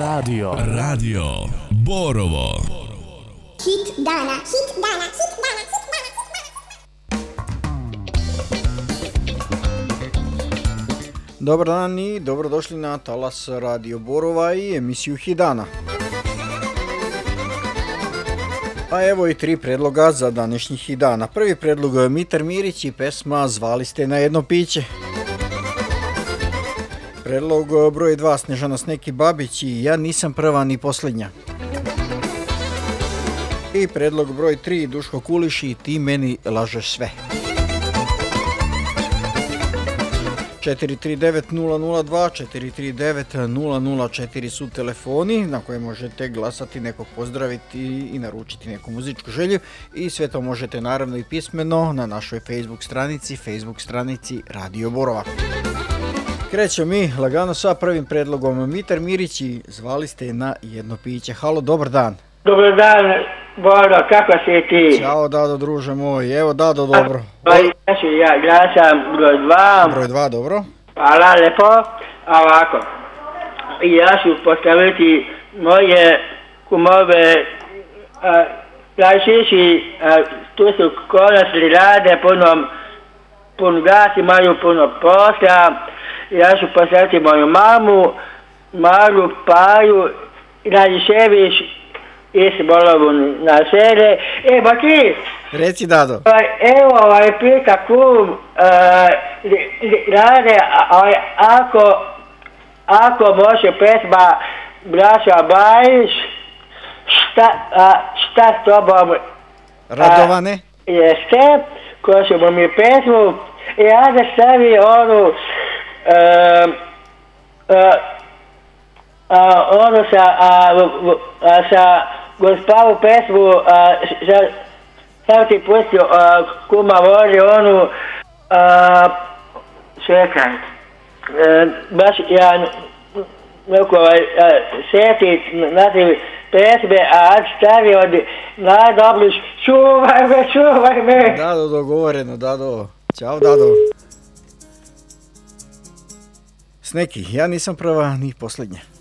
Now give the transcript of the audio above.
Radio Borovo. Hit dana. Dobar dan i dobrodošli na talas Radio Borova i emisiju Hit dana. A evo i 3 predloga za današnji Hit dana. Prvi predlog Mitar Mirić i pesma Zvali ste na jedno piće. Predlog broj 2 Snežana Sneki Babić i Ja nisam prva ni posljednja. I predlog broj 3 Duško Kuliš i Ti meni lažeš sve. 439-002, 439-004 su telefoni na koje možete glasati, nekog pozdraviti i naručiti neku muzičku želju i sve to možete naravno i pismeno na našoj Facebook stranici Radio Borova. Krećemo mi lagano sa prvim predlogom. Mitar Mirić i Zvali ste na jedno piće. Halo, dobar dan. Dobar dan, Boro, kako si ti? Ćao Dado, druže moj. Evo Dado, dobro. Ja sam broj 2. Broj 2, dobro. Hvala, lepo. Ovako, ja ću postaviti moje kumove najčešći, tu su konačni rade, pun gas, imaju puno posla. Ja ću postaviti moju mamu, Maru, Paju, Radišević, i Bolovu na sele. Evo ti! Reci Dado. Evo pita kum, rade, ako može pesma Braća Bajić, šta s tobom Radovane? Jeste, ko ćemo mi pesmu, ja da stavi onu ono sa gospavu pesmu, sam ti pustio kuma voli onu, čekaj, baš ja neko sjetit naziv pesme, a stavi od najdobliš, čuvaj me. Dado, dogovoreno, Dado. Ćao, Dado. Sneki, ja nisam prva ni posljednja.